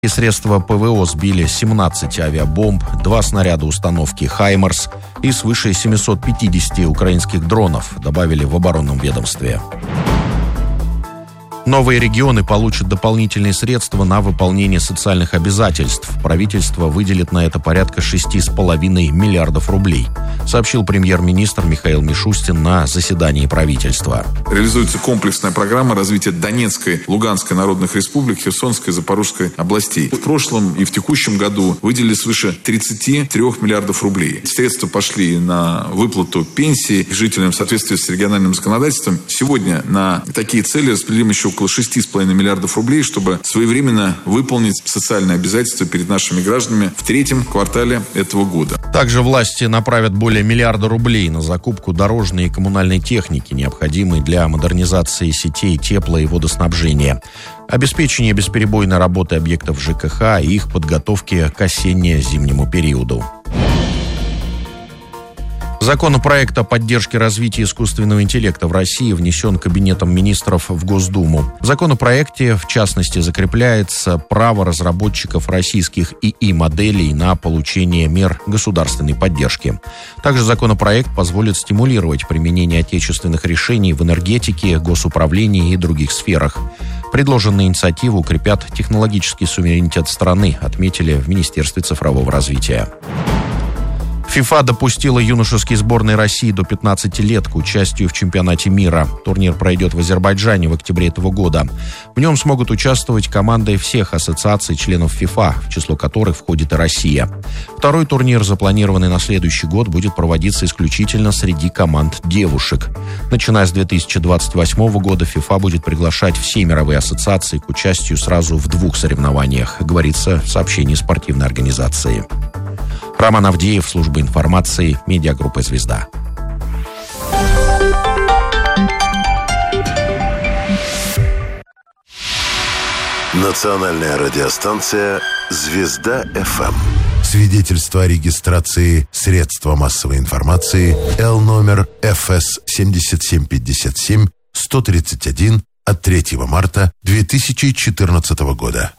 И средства ПВО сбили 17 авиабомб, 2 снаряда установки «Хаймарс» и свыше 750 украинских дронов, добавили в оборонном ведомстве. Новые регионы получат дополнительные средства на выполнение социальных обязательств. Правительство выделит на это порядка 6,5 миллиардов рублей, сообщил премьер-министр Михаил Мишустин на заседании правительства. Реализуется комплексная программа развития Донецкой, Луганской народных республик, Херсонской и Запорожской областей. В прошлом и в текущем году выделили свыше 33 миллиардов рублей. Средства пошли на выплату пенсий жителям в соответствии с региональным законодательством. Сегодня на такие цели распределим еще около 6,5 миллиардов рублей, чтобы своевременно выполнить социальные обязательства перед нашими гражданами в 3-м квартале этого года. Также власти направят более миллиарда рублей на закупку дорожной и коммунальной техники, необходимой для модернизации сетей тепло- и водоснабжения, обеспечения бесперебойной работы объектов ЖКХ и их подготовки к осенне-зимнему периоду. Законопроект о поддержке развития искусственного интеллекта в России внесен Кабинетом министров в Госдуму. В законопроекте, в частности, закрепляется право разработчиков российских ИИ-моделей на получение мер государственной поддержки. Также законопроект позволит стимулировать применение отечественных решений в энергетике, госуправлении и других сферах. Предложенные инициативы укрепят технологический суверенитет страны, отметили в Министерстве цифрового развития. ФИФА допустила юношеские сборные России до 15 лет к участию в чемпионате мира. Турнир пройдет в Азербайджане в октябре этого года. В нем смогут участвовать команды всех ассоциаций членов ФИФА, в число которых входит и Россия. Второй турнир, запланированный на следующий год, будет проводиться исключительно среди команд девушек. Начиная с 2028 года ФИФА будет приглашать все мировые ассоциации к участию сразу в 2 соревнованиях, говорится в сообщении спортивной организации. Роман Авдеев, служба информации, медиагруппа «Звезда». Национальная радиостанция «Звезда ФМ». Свидетельство о регистрации средства массовой информации Л-номер ФС 7757 131 от 3 марта 2014 года.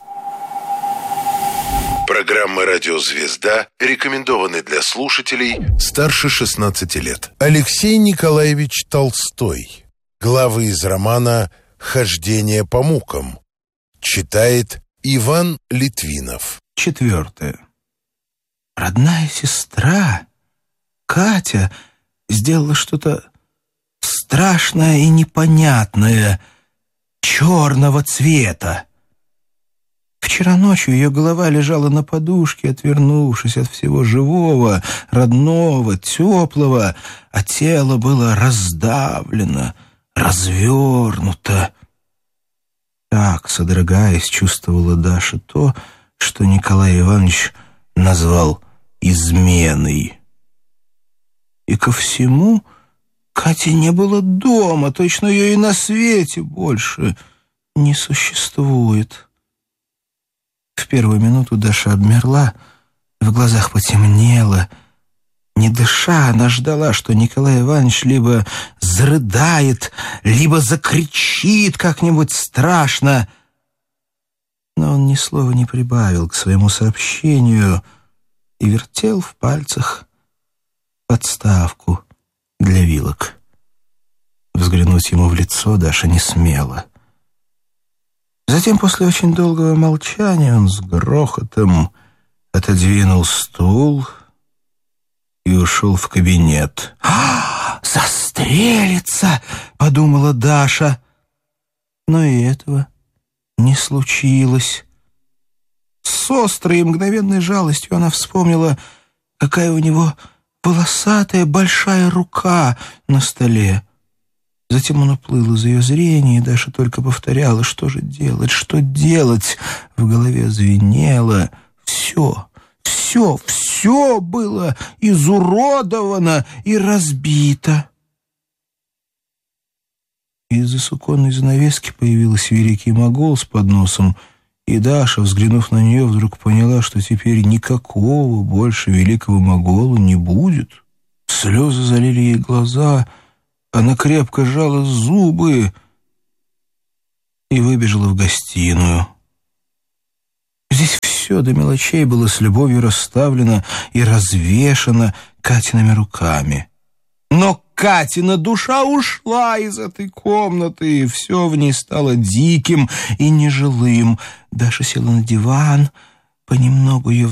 Программы «Радио Звезда» рекомендованы для слушателей старше 16 лет. Алексей Николаевич Толстой. Главы из романа «Хождение по мукам». Читает Иван Литвинов. 4. Родная сестра, Катя, сделала что-то страшное и непонятное, черного цвета. Вчера ночью ее голова лежала на подушке, отвернувшись от всего живого, родного, теплого, а тело было раздавлено, развернуто. Так, содрогаясь, чувствовала Даша то, что Николай Иванович назвал изменой. И ко всему Кати не было дома, точно ее и на свете больше не существует. В первую минуту Даша обмерла, в глазах потемнело. Не дыша, она ждала, что Николай Иванович либо зарыдает, либо закричит как-нибудь страшно. Но он ни слова не прибавил к своему сообщению и вертел в пальцах подставку для вилок. Взглянуть ему в лицо Даша не смела. Затем, после очень долгого молчания, он с грохотом отодвинул стул и ушел в кабинет. «Застрелится!» — подумала Даша. Но и этого не случилось. С острой и мгновенной жалостью она вспомнила, какая у него волосатая большая рука на столе. Затем он уплыл из ее зрения, и Даша только повторяла, что же делать, что делать. В голове звенело. Все было изуродовано и разбито. Из-за суконной занавески появился великий могол с подносом, и Даша, взглянув на нее, вдруг поняла, что теперь никакого больше великого могола не будет. Слезы залили ей глаза. Она крепко сжала зубы и выбежала в гостиную. Здесь Все до мелочей было с любовью расставлено и развешано Катиными руками. Но Катина душа ушла из этой комнаты, и все в ней стало диким и нежилым. Даша села на диван, понемногу ее